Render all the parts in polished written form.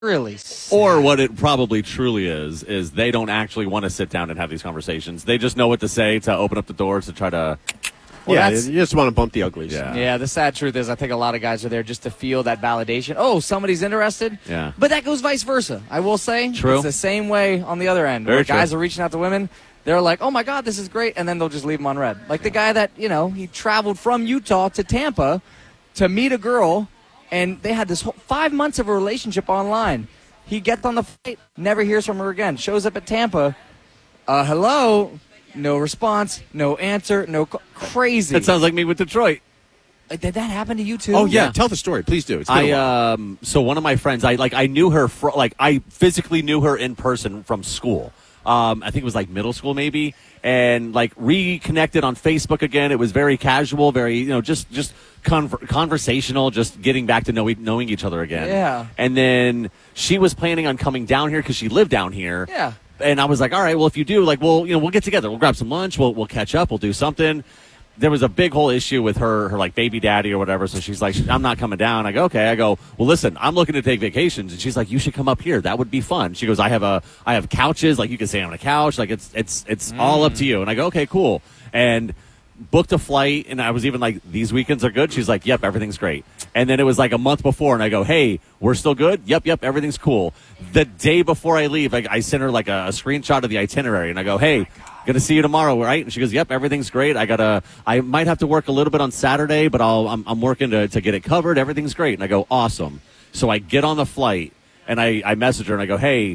Really sad. Or what it probably truly is they don't actually want to sit down and have these conversations. They just know what to say to open up the doors to try to... Well, you just want to bump the uglies. Yeah, the sad truth is I think a lot of guys are there just to feel that validation. Oh, somebody's interested? Yeah. But that goes vice versa, I will say. True. It's the same way on the other end. Very where true. guys are reaching out to women. They're like, oh, my God, this is great. And then they'll just leave them on red. Like the guy that, he traveled from Utah to Tampa to meet a girl, and they had this whole 5 months of a relationship online. He gets on the flight, never hears from her again. Shows up at Tampa. Hello? No response, no answer, crazy. That sounds like me with Detroit. Did that happen to you too? Oh, yeah. Tell the story. Please do. It's been a while. So one of my friends, I knew her, I physically knew her in person from school. I think it was like middle school maybe, and like reconnected on Facebook again. It was very casual, very just conversational, just getting back to knowing each other again. Yeah. And then she was planning on coming down here because she lived down here. Yeah. And I was like, all right, well, if you do, we'll get together. We'll grab some lunch. We'll catch up. We'll do something. There was a big whole issue with her like baby daddy or whatever. So she's like, I'm not coming down. I go, okay. I go, well, listen, I'm looking to take vacations. And she's like, you should come up here. That would be fun. She goes, I have couches. Like you can stay on a couch. Like it's all up to you. And I go, okay, cool. And booked a flight. And I was even like, these weekends are good. She's like, yep, everything's great. And then it was like a month before. And I go, hey, we're still good. Yep. Everything's cool. The day before I leave, I sent her like a screenshot of the itinerary. And I go, hey, going to see you tomorrow, right? And she goes, yep, everything's great. I might have to work a little bit on Saturday, but I'm working to get it covered. Everything's great. And I go, awesome. So I get on the flight and I message her and I go, hey,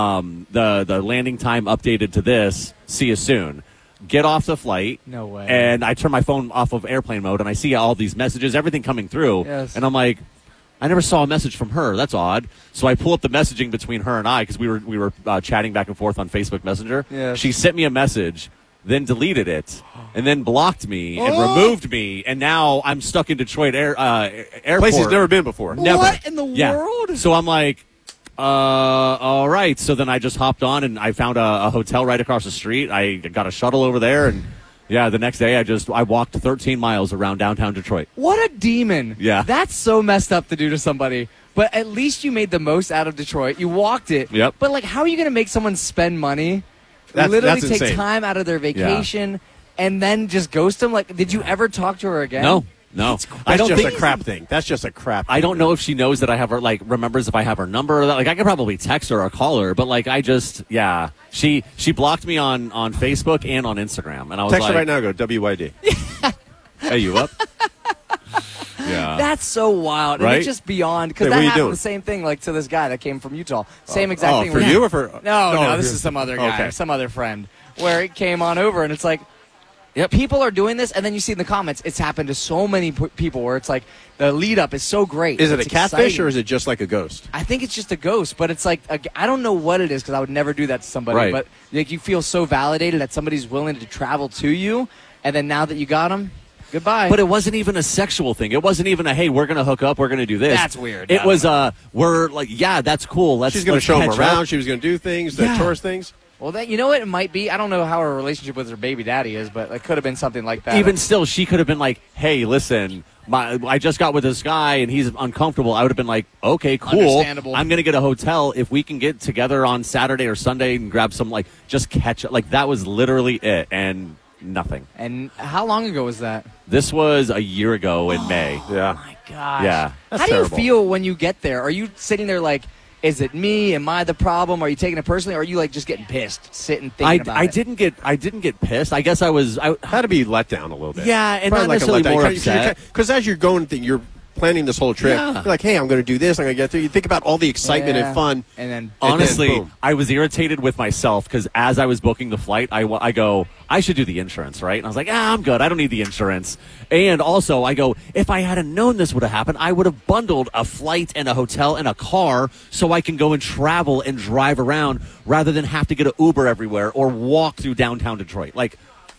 the landing time updated to this. See you soon. Get off the flight. No way. And I turn my phone off of airplane mode and I see all these messages, everything coming through. Yes. And I'm like, I never saw a message from her. That's odd. So I pull up the messaging between her and I because we were chatting back and forth on Facebook Messenger. Yes. She sent me a message, then deleted it, and then blocked me and removed me. And now I'm stuck in Detroit airport. Place he's never been before. Never. What in the world? So I'm like, all right. So then I just hopped on and I found a hotel right across the street. I got a shuttle over there and. Yeah, the next day I walked 13 miles around downtown Detroit. What a demon. Yeah. That's so messed up to do to somebody. But at least you made the most out of Detroit. You walked it. Yep. But, how are you going to make someone spend money, That's literally take insane. time out of their vacation, and then just ghost them? Did you ever talk to her again? No. I That's don't just think a crap thing. That's just a crap thing. I don't know if she knows that I have her, remembers if I have her number. I could probably text her or call her, but, She blocked me on Facebook and on Instagram. And I was Text like... her right now. Go, WYD. Hey, you up? Yeah. That's so wild. And Right? it's just beyond, because Hey, that what are you happened doing? the same thing, to this guy that came from Utah. Same exact thing. for where- you or for... No, this is some other guy, Okay. some other friend, where it came on over, and it's like, people are doing this, and then you see in the comments, it's happened to so many people where it's like, the lead-up is so great. Is it a It's catfish exciting. or is it just like a ghost? I think it's just a ghost, but it's like, I don't know what it is, because I would never do that to somebody, Right. but you feel so validated that somebody's willing to travel to you, and then now that you got them, goodbye. But it wasn't even a sexual thing. It wasn't even a, hey, we're going to hook up, we're going to do this. That's weird. It was, we're like, yeah, that's cool. She's going to show him catch around. up. She was going to do things, Yeah. tourist things. Well, you know what it might be? I don't know how her relationship with her baby daddy is, but it could have been something like that. Even still, she could have been like, hey, listen, I just got with this guy and he's uncomfortable. I would have been like, okay, cool. Understandable. I'm going to get a hotel. If we can get together on Saturday or Sunday and grab some, just catch up. That was literally it. And nothing. And how long ago was that? This was a year ago in May. Yeah. My gosh. Yeah. How do you feel when you get there? Are you sitting there like, is it me? Am I the problem? Are you taking it personally? Or are you just getting pissed, sitting thinking about I it? didn't get pissed. I guess I Had to be let down a little bit. Yeah, and Probably not necessarily more upset. Because as you're going, you're planning this whole trip. Yeah. You're like, hey, I'm going to do this. I'm going to get through. You think about all the excitement Yeah. and fun. And then Honestly, boom. I was irritated with myself because as I was booking the flight, I go, I should do the insurance, right? And I was like, I'm good. I don't need the insurance. And also, I go, if I hadn't known this would have happened, I would have bundled a flight and a hotel and a car so I can go and travel and drive around rather than have to get an Uber everywhere or walk through downtown Detroit.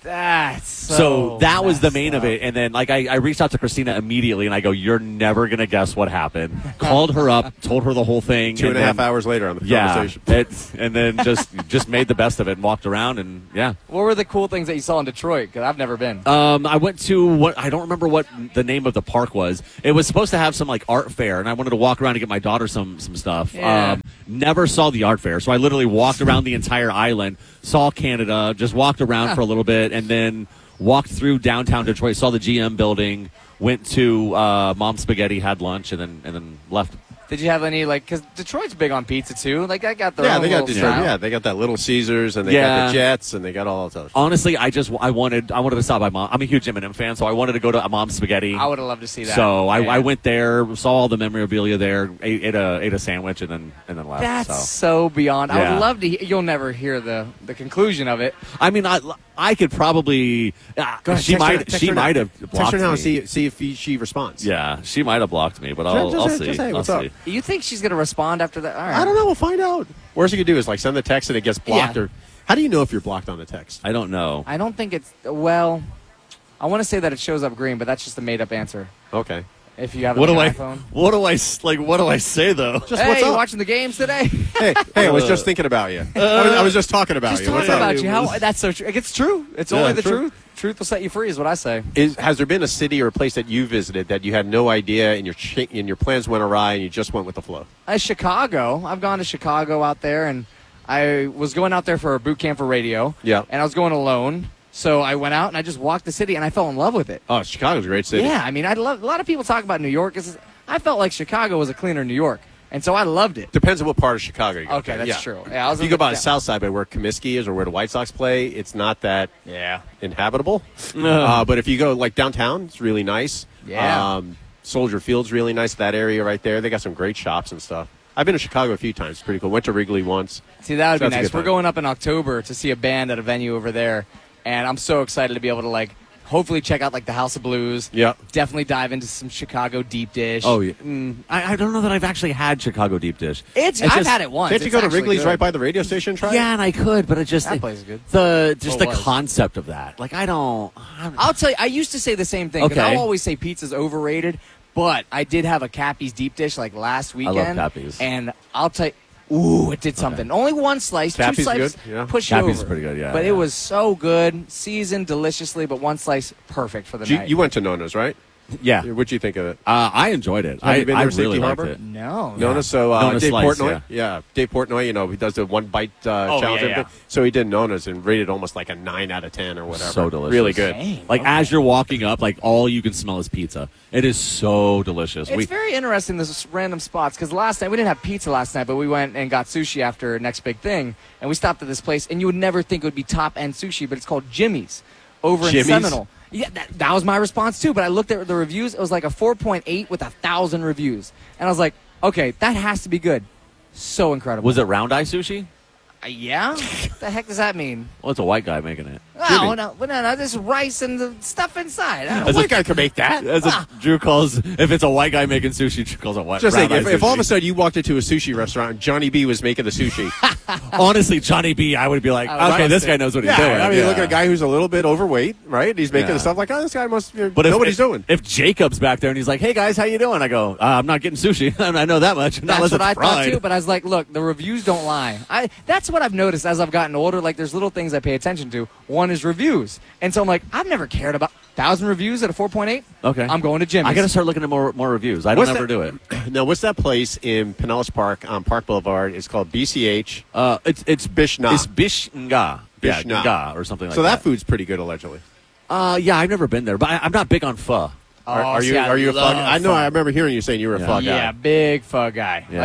That's So that was the messed main of up. it. And then, like, I reached out to Christina immediately, and I go, "You're never going to guess what happened." Called her up, told her the whole thing. 2.5 then- hours later on the Yeah. conversation. And then just made the best of it and walked around, and yeah. What were the cool things that you saw in Detroit? Because I've never been. I went to what I don't remember what the name of the park was. It was supposed to have some like art fair, and I wanted to walk around and get my daughter some stuff. Yeah. Never saw the art fair, so I literally walked around the entire island, saw Canada, just walked around for a little bit, and then walked through downtown Detroit, saw the GM building, went to Mom's Spaghetti, had lunch, and then left. Did you have any, like, because Detroit's big on pizza, too. Like, I got their Yeah, own they got little Detroit. style. Yeah, they got that Little Caesars, and they Yeah. got the Jets, and they got all those. Honestly, I wanted to stop by Mom. I'm a huge M&M fan, so I wanted to go to Mom's Spaghetti. I would have loved to see that. So Yeah. I went there, saw all the memorabilia there, ate a sandwich, and then left. That's so. so beyond. I Yeah. would love to you'll never hear the conclusion of it. I mean, I could probably. She might have blocked Text her now me. and see if she responds. Yeah, she might have blocked me, but I'll Just see. say, I'll what's see. up? You think she's going to respond after that? All right. I don't know. We'll find out. Worst you could do is like send the text and it gets blocked. Yeah. Or how do you know if you're blocked on the text? I don't know. I don't think it's, well, I want to say that it shows up green, but that's just a made-up answer. Okay. If you have What an do I? iPhone. What do I say though? Just Hey, what's you up? watching the games today? Hey, I was just thinking about you. I was just talking about Just you. talking What's up? about you. How that's so true. It's true. It's Yeah, only the true. truth. Truth will set you free, is what I say. Has there been a city or a place that you visited that you had no idea and your plans went awry and you just went with the flow? Chicago. I've gone to Chicago out there, and I was going out there for a boot camp for radio. Yeah. And I was going alone, so I went out and I just walked the city, and I fell in love with it. Oh, Chicago's a great city. Yeah, I mean, I love. A lot of people talk about New York. I felt like Chicago was a cleaner New York, and so I loved it. Depends on what part of Chicago you go. Okay, to. that's true. Yeah, I was if you in go the- by the south side, by where Comiskey is or where the White Sox play, it's not that inhabitable. But if you go like downtown, it's really nice. Yeah. Soldier Field's really nice. That area right there, they got some great shops and stuff. I've been to Chicago a few times. It's pretty cool. Went to Wrigley once. See, that would So be that's a nice. good We're time. going up in October to see a band at a venue over there, and I'm so excited to be able to hopefully check out the House of Blues. Yep. Definitely dive into some Chicago deep dish. Oh, yeah. I don't know that I've actually had Chicago deep dish. I've just- had it once. Can't you It's go to actually Wrigley's good. right by the radio station? And try it? Yeah, and I could, but it just That place is good. The Well, was. concept of that, like I don't. I'll tell you, I used to say the same thing. 'Cause Okay. I'll always say pizza's overrated, but I did have a Cappy's deep dish last weekend. Cappy's. And I'll tell you, ooh, it did something. Only one slice, Cappy's two slices, good, yeah. push you Cappy's over. pretty good, yeah, But yeah. it was so good, seasoned deliciously, but one slice, perfect for the night. You went to Nona's, right? Yeah, What'd you think of it? I enjoyed it. Have you been I there, Safety really liked Harbor? it. No. Nona's, so Nona's Dave Slice, Portnoy, Dave Portnoy, he does the one bite challenge. yeah, and yeah. So he did Nona's and rated almost like a 9 out of 10 or whatever. So delicious. Really good. Dang, Like okay. as you're walking up, like all you can smell is pizza. It is so delicious. It's very interesting, this random spots, because last night, we didn't have pizza last night, but we went and got sushi after Next Big Thing, and we stopped at this place, and you would never think it would be top-end sushi, but it's called Jimmy's over in Jimmy's? Seminole. Yeah, that was my response, too, but I looked at the reviews. It was like a 4.8 with 1,000 reviews, and I was like, okay, that has to be good. So incredible. Was it round eye sushi? Yeah? What the heck does that mean? Well, it's a white guy making it. Oh, no, there's rice and the stuff inside. I don't A know. white guy could make that. As a, Drew calls, if it's a white guy making sushi, Drew calls it white. Just think, round eye if all of a sushi. sudden you walked into a sushi restaurant and Johnny B was making the sushi. honestly, Johnny B, I would be like, I would okay, this say- guy knows what he's yeah, doing. I mean, Yeah. look at a guy who's a little bit overweight, right? He's making Yeah. the stuff like, oh, this guy must But know if, what he's doing. If Jacob's back there and he's like, "Hey guys, how you doing?" I go, "I'm not getting sushi. I know that much. Not That's unless what it's I thought fried." too, but I was like, look, the reviews don't lie. That's what I've noticed as I've gotten older. Like, there's little things I pay attention to. One is reviews. And so I'm like, I've never cared about 1,000 reviews at a 4.8. Okay, I'm going to Jimmy's. I got to start looking at more reviews. I don't What's ever that- do it. Now, what's that place in Pinellas Park on Park Boulevard? It's called BCH. It's Bishna. It's Bishna. Yeah, Bishna. Nga or something like So that. that food's pretty good, allegedly. Yeah, I've never been there, but I'm not big on pho. Are you see, I a pho? love I know. pho. I remember hearing you saying you were a Yeah. pho guy. Yeah, big pho guy. Yeah. Like,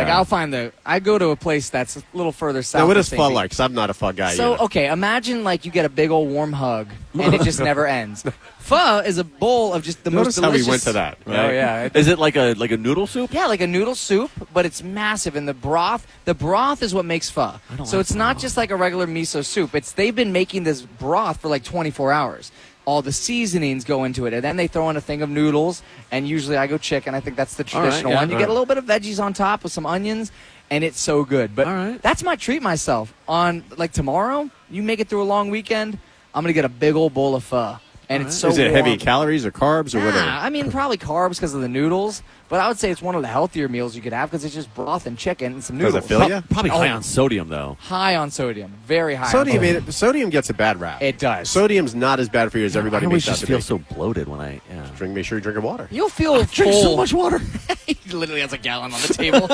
I go to a place that's a little further south. Now, what of is St. pho Pete. like? Because I'm not a pho guy. So, either. okay, imagine like you get a big old warm hug and it just never ends. Pho is a bowl of just the Notice most how we delicious. went to that. Oh Right? yeah, Is it like a noodle soup? yeah, like a noodle soup, but it's massive, and the broth is what makes pho. don't So like it's not pho. just like a regular miso soup. They've been making this broth for like 24 hours. All the seasonings go into it, and then they throw in a thing of noodles. And usually I go chicken. I think that's the All right, traditional yeah, one. You all get a right. little bit of veggies on top with some onions, and it's so good. But All right. that's my treat myself on like tomorrow. You make it through a long weekend. I'm going to get a big old bowl of pho. And it's so Is it warm. heavy calories or carbs or whatever? I mean, probably carbs because of the noodles. But I would say it's one of the healthier meals you could have because it's just broth and chicken and some Does noodles. it fill ya? Probably high on sodium, though. High on sodium. Very high Sodium, on sodium. sodium gets a bad rap. It does. Sodium's not as bad for you as everybody I always makes out just to feel be. so bloated when I. Yeah. Make sure you're drinking water. You'll feel Drink full. so much water. He literally has a gallon on the table.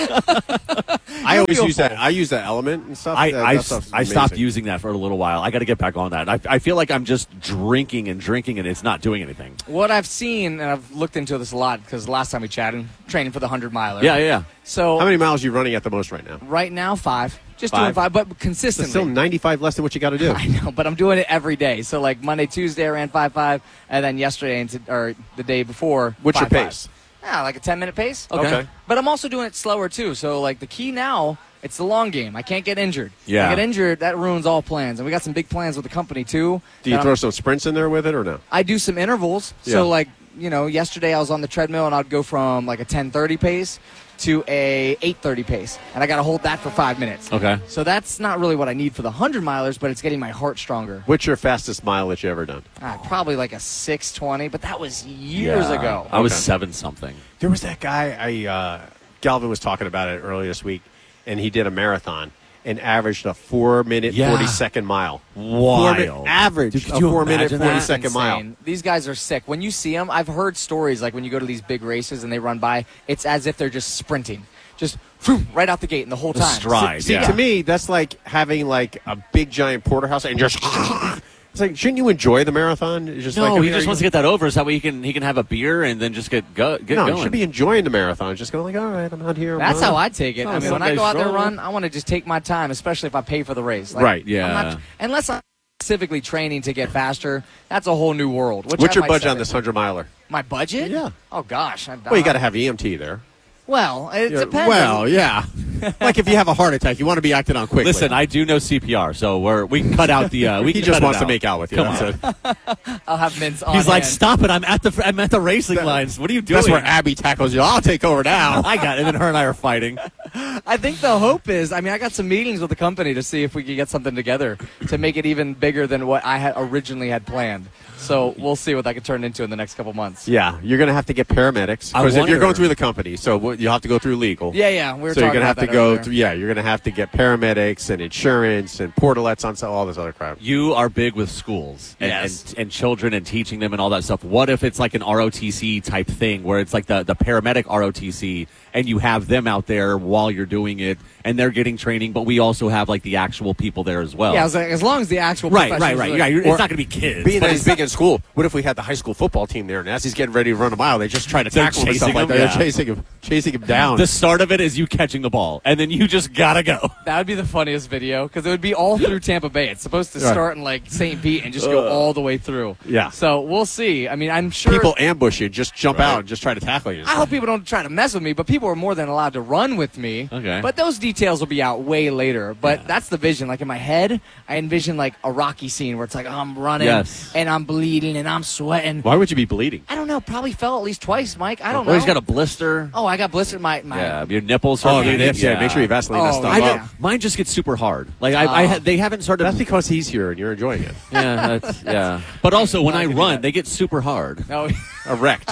I always feel use that. full. I use that Element and stuff. I stuff's stopped amazing. using that for a little while. I got to get back on that. I feel like I'm just drinking and it's not doing anything. What I've seen, and I've looked into this a lot because last time we chatted, training for the 100-miler. Yeah. So How many miles are you running at the most right now? right now, 5. Just 5? doing 5, but It's consistently. still 95 less than what you got to do. I know, but I'm doing it every day. So like Monday, Tuesday, I ran 5.5, and then yesterday or the day before, What's your 5.5. pace? Yeah, like a 10-minute pace. Okay. But I'm also doing it slower too. So like the key now, it's the long game. I can't get injured. Yeah. If I get injured, that ruins all plans. And we got some big plans with the company too. Do you that throw some sprints in there with it or no? I do some intervals. Yeah. So like, yesterday I was on the treadmill and I'd go from like a 10:30 pace to a 8:30 pace. And I got to hold that for 5 minutes. Okay. So that's not really what I need for the 100-milers, but it's getting my heart stronger. What's your fastest mile that you ever done? Probably like a 6:20, but that was years ago. I was Okay. 7 something. There was that guy. Galvin was talking about it earlier this week, and he did a marathon and averaged a 4-minute, Yeah. 40-second mile. Wild. Average Dude, could a you 4-minute, imagine that? 40-second mile. Insane. These guys are sick. When you see them, I've heard stories like when you go to these big races and they run by, it's as if they're just sprinting. Just right out the gate and the whole The time. stride. See, Yeah. to me, that's like having like a big giant porterhouse and just. It's like, shouldn't you enjoy the marathon? It's just No, like, I he mean, just are wants to you- get that over so that way he can have a beer and then just get No, going. you should be enjoying the marathon. It's just going like, all right, I'm out here. I'm That's running. how I take it. Oh, I mean, when I Sunday go out there and stroll. run, I want to just take my time, especially if I pay for the race. Like, Right, yeah. I'm not, unless I'm specifically training to get faster, that's a whole new world. Which What's I your might budget set on it. this 100-miler? My budget? Yeah. Oh, gosh. Well, you got to have EMT there. Well, it depends. Well, yeah. Like if you have a heart attack, you want to be acted on quickly. Listen, I do know CPR, so we can cut out the. We he can just cut wants it to out. make out with you. Come That's on. it. I'll have mints on He's like, hand. stop it! I'm at the racing lines. What are you doing? That's where Abby tackles you. I'll take over now. I got it. And then her and I are fighting. I think the hope is, I got some meetings with the company to see if we could get something together to make it even bigger than what I had originally had planned. So we'll see what that could turn into in the next couple months. Yeah, you're going to have to get paramedics I because if you're wonder- going through the company, so you have to go through legal. Yeah, we were So you're talking going to have about to that go earlier. through. Yeah, you're going to have to get paramedics and insurance and portalets on all this other crap. You are big with schools and, Yes. and children and teaching them and all that stuff. What if it's like an ROTC type thing where it's like the paramedic ROTC and you have them out there while you're doing it and they're getting training, but we also have like the actual people there as well. Yeah, I was like, as long as the actual right. professionals are- Yeah, it's Or- not going to be kids. Being but that it's he's big in school, what if we had the high school football team there and as he's getting ready to run a mile, they just try to They're tackle him and stuff chasing like him, that. yeah. They're chasing him down. the start of it is you catching the ball, and then you just gotta go. That would be the funniest video because it would be all through Tampa Bay. It's supposed to Right. start in like St. Pete and just go all the way through. Yeah. So we'll see. I'm sure People ambush you, just jump Right. out and just try to tackle you. I hope people don't try to mess with me, but people are more than allowed to run with me. Okay. But those details will be out way later. But that's the vision. Like in my head, I envision like a Rocky scene where it's like I'm running Yes. and I'm bleeding and I'm sweating. Why would you be bleeding? I don't know. Probably fell at least twice, Mike. I don't know. Well, he's got a blister. Oh, I got blistered. My Yeah, your nipples. Oh, are dude, bleeding. yeah. Make sure you Vaseline that Oh, stuff I yeah. up. know. Mine just gets super hard. Like Oh. they haven't started. That's because he's here and you're enjoying it. Yeah, that's, yeah. But also, when I I can do run, that. they get super hard. No, Erect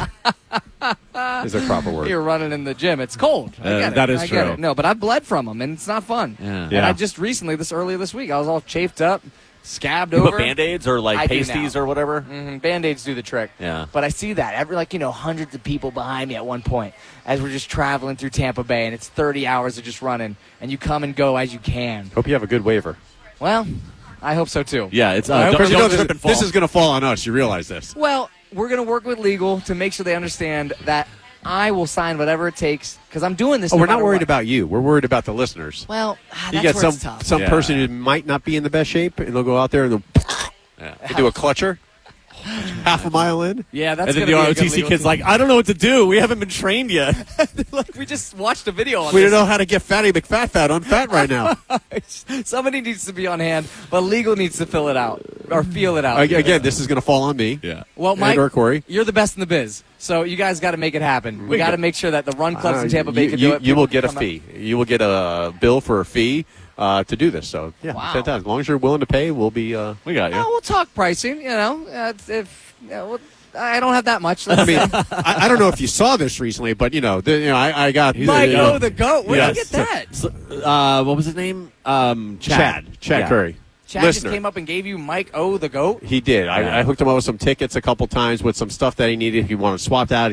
is a proper word. you're running in the gym. It's cold. I get it. that is I get true. it. No, but I've bled from them, and it's not fun. Yeah. And Yeah. I just recently, earlier this week, I was all chafed up, scabbed You over. put Band-Aids or like I do pasties now. or whatever. Band-Aids do the trick. Yeah. But I see that every hundreds of people behind me at one point as we're just traveling through Tampa Bay, and it's 30 hours of just running, and you come and go as you can. Hope you have a good waiver. Well, I hope so too. Yeah, it's I hope don't, there's don't no- trip and fall. This is going to fall on us. You realize this. Well, we're going to work with legal to make sure they understand that I will sign whatever it takes because I'm doing this. Oh, no we're not matter worried what. about you. We're worried about the listeners. Well, You that's get where it's tough. some Yeah. person who might not be in the best shape, and they'll go out there and they'll do a clutcher, half a mile in. Yeah, that's and then gonna the be a good ROTC legal kid's team. like, I don't know what to do. We haven't been trained yet. like we just watched a video on We this. don't know how to get Fatty McFat on fat right now. Somebody needs to be on hand, but legal needs to fill it out or feel it out. Again, this is going to fall on me. Yeah. Well, Mike, and or Corey. you're the best in the biz. So you guys got to make it happen. We got to make sure that the run clubs in Tampa Bay can do it. You will People get a come fee. You will get a bill for a fee to do this. So, yeah, Wow. fantastic. As long as you're willing to pay, we'll be. We got you. Well, we'll talk pricing. I don't have that much. I mean, I don't know if you saw this recently, but I got Mike O the goat. Where did you get that? What was his name? Chad Yeah. Curry. Chad listener. just came up and gave you Mike O the goat. He did. Yeah. I hooked him up with some tickets a couple times with some stuff that he needed. He wanted swapped out.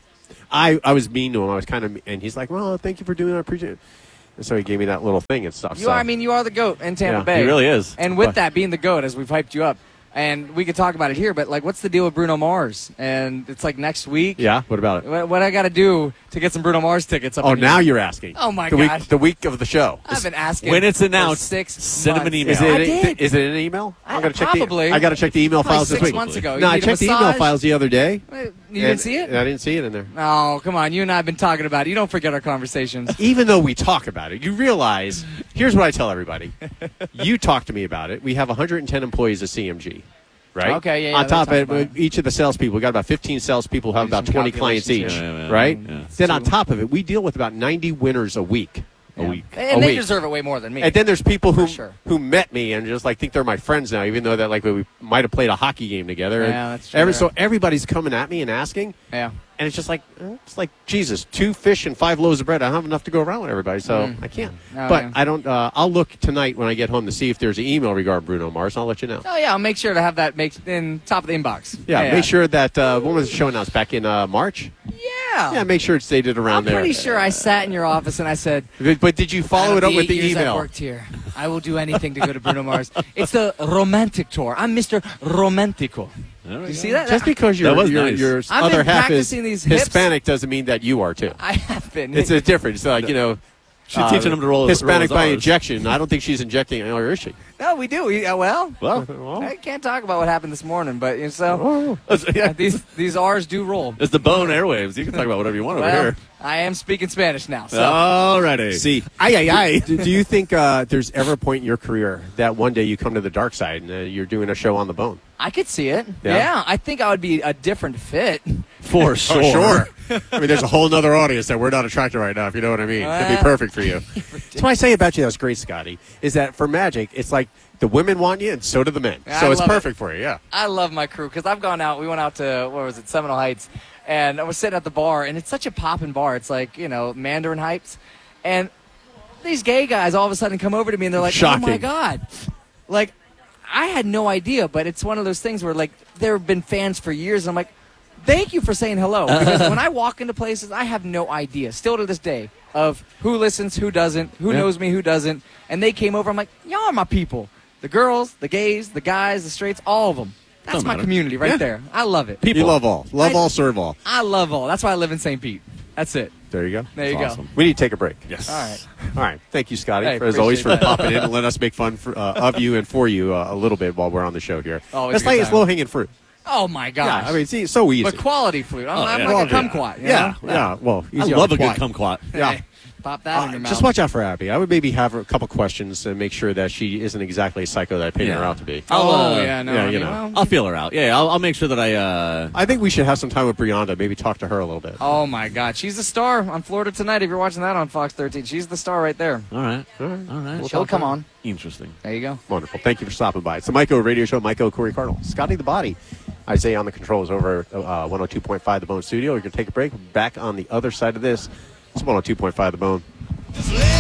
I was mean to him. I was kind of, and he's like, "Well, thank you for doing it. I appreciate it." And so he gave me that little thing and stuff. You are the goat in Tampa Yeah, Bay. he really is. And with But- that being the goat, as we've hyped you up, and we could talk about it here, but like, what's the deal with Bruno Mars? And it's like next week. Yeah. What about it? What I got to do to get some Bruno Mars tickets? Up Oh, in now here? you're asking. Oh, my the God. Week, the week of the show. I've been asking. When it's for announced, 6 send him an months. email. I did. Is it an email? I'm gonna check probably. I got to check the email Probably files this 6 week. months ago. No, You I need a checked the email massage? files the other day. You didn't see it? I didn't see it in there. Oh, come on. You and I have been talking about it. You don't forget our conversations. Even though we talk about it, you realize, here's what I tell everybody. You talk to me about it. We have 110 employees at CMG, right? Okay, yeah, On they top of talked it, about it. each of the salespeople, we got about 15 salespeople who have Do about some 20 clients each, calculations here. right? Yeah. Then on top of it, we deal with about 90 winners a week. And A they week. deserve it way more than me. And then there's people For who sure. who met me and just like think they're my friends now, even though that like we might have played a hockey game together. Yeah, And that's true. so everybody's coming at me and asking, yeah. and it's just like Jesus, 2 fish and 5 loaves of bread. I don't have enough to go around with everybody, so I can't. Oh, but yeah. I don't. I'll look tonight when I get home to see if there's an email regarding Bruno Mars. And I'll let you know. Oh, yeah. I'll make sure to have that in top of the inbox. Yeah, make sure that when was the show announced back in March? Yeah. Yeah, make sure it's dated around I'm there. pretty sure I sat in your office and I said, But did you follow it up with the I've email? worked here. I will do anything to go to Bruno Mars. It's the romantic tour. I'm Mr. Romantico. You see that? Just because That was your nice. I've other been half is practicing these hips. Hispanic doesn't mean that you are too. I have been. It's a difference. Like She's teaching him to roll Hispanic roll by his R's. injection. I don't think she's injecting, or is she? No, we do. Well, I can't talk about what happened this morning, but yeah, these R's do roll. it's the bone airwaves. You can talk about whatever you want over Well, here. I am speaking Spanish now. So Alrighty. See, do you think there's ever a point in your career that one day you come to the dark side and you're doing a show on the bone? I could see it. Yeah? Yeah, I think I would be a different fit. For sure. I mean, there's a whole other audience that we're not attracting right now, if you know what I mean. It'd be Well, perfect for you. That's what I say about you that's great, Scotty, is that for Magic, it's like the women want you and so do the men. Yeah, So I it's love perfect for you, yeah. I love my crew because I've gone out. We went out to, Seminole Heights, and I was sitting at the bar, and it's such a poppin' bar. It's like, Mandarin Heights. And these gay guys all of a sudden come over to me, and they're like, Shocking. oh, my God. Like, I had no idea, but it's one of those things where, like, there have been fans for years, and I'm like, thank you for saying hello. Because when I walk into places, I have no idea, still to this day, of who listens, who doesn't, who knows me, who doesn't. And they came over. I'm like, y'all are my people. The girls, the gays, the guys, the straights, all of them. That's Don't my matter. community right there. I love it. You love all. Love I- all, serve all. I love all. That's why I live in St. Pete. That's it. There you go. There you That's go. awesome. We need to take a break. Yes. All right. All right. Thank you, Scotty, Hey, as always, for appreciate that. popping in and letting us make fun of you and for you a little bit while we're on the show here. Always It's a good like it's time. low-hanging fruit. Oh, my gosh. Yeah, I mean, see, it's so easy. but quality flute. I'm yeah. like a kumquat. you Yeah, know? yeah. Well, I easy love on a the good twat. kumquat. Yeah. Hey, pop that in your mouth. Just watch out for Abby. I would maybe have her a couple questions and make sure that she isn't exactly a psycho that I painted her Yeah. out to be. Oh, yeah, no. yeah, I you mean, know. well, I'll feel her out. Yeah, I'll make sure that I. I think we should have some time with Brianda. Maybe talk to her a little bit. oh, my God. She's the star on Florida Tonight. If you're watching that on Fox 13, she's the star right there. All right. All right. She'll come on. Interesting. There you go. Wonderful. Thank you for stopping by. It's the Mike O Radio Show. Mike O, Corey Cardinal, Scotty the Body. Isaiah on the controls over 102.5 The Bone Studio. We're going to take a break. Back on the other side of this. It's 102.5 The Bone.